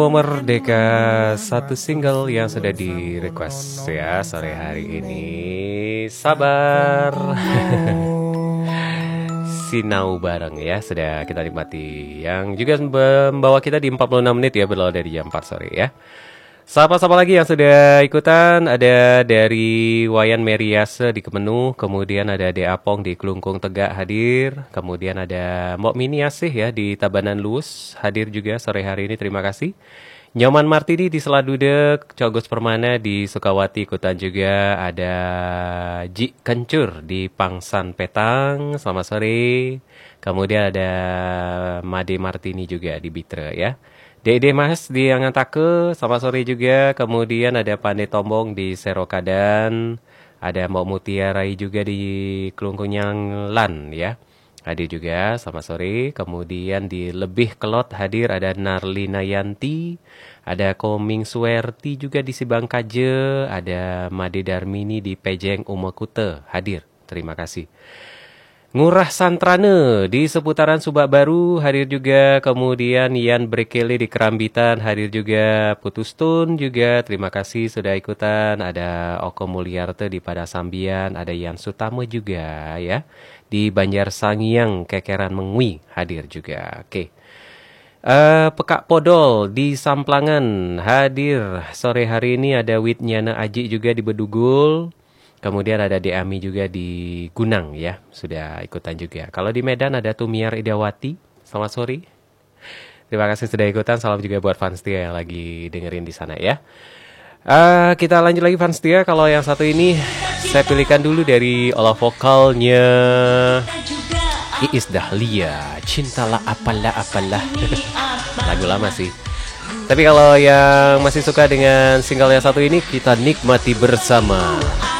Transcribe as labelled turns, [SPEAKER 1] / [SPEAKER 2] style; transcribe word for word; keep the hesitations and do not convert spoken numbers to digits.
[SPEAKER 1] Merdeka, satu single yang sudah di request ya sore hari ini. Sabar. Sinau bareng ya, sudah kita nikmati. Yang juga membawa kita di empat puluh enam menit ya, berlalu dari jam empat sore ya. Siapa-siapa lagi yang sudah ikutan? Ada dari Wayan Meriase di Kemenuh, kemudian ada De Apong di Kelungkung Tegak hadir, kemudian ada Mbok Mini Asih ya di Tabanan Luus hadir juga sore hari ini, terima kasih. Nyoman Martini di Seladudek, Cogos Permana di Sukawati ikutan juga, ada Ji Kencur di Pangsan Petang, selamat sore. Kemudian ada Made Martini juga di Bitra ya. Dede Mas di Angantake, selamat sore juga. Kemudian ada Pandai Tombong di Serokadan, ada Mbak Mutiarai juga di Kelungkunyang Lan ya, hadir juga, selamat sore. Kemudian di Lebih Kelot hadir ada Narlina Yanti, ada Koming Suwerti juga di Sibangkaje, ada Made Darmini di Pejeng Umakute hadir, terima kasih. Ngurah Santrane di seputaran Subak Baru hadir juga, kemudian Yan Brekele di Kerambitan hadir juga, Putustun juga, terima kasih sudah ikutan, ada Oko Mulyarte di Padasambian, ada Yan Sutama juga ya, di Banjar Sangiang Kekeran Mengwi hadir juga, oke. Uh, Pekak Podol di Samplangan hadir sore hari ini, ada Witnyana Aji juga di Bedugul. Kemudian ada Deami juga di Gunang ya, sudah ikutan juga. Kalau di Medan ada Tumiar Idawati, selamat sore. Terima kasih sudah ikutan, salam juga buat Fanstia yang lagi dengerin di sana ya. Uh, kita lanjut lagi Fanstia, kalau yang satu ini saya pilihkan dulu dari olah vokalnya Iis Dahlia, Cintalah Apalah Apalah. Lagu lama sih. Tapi kalau yang masih suka dengan single yang satu ini, kita nikmati bersama.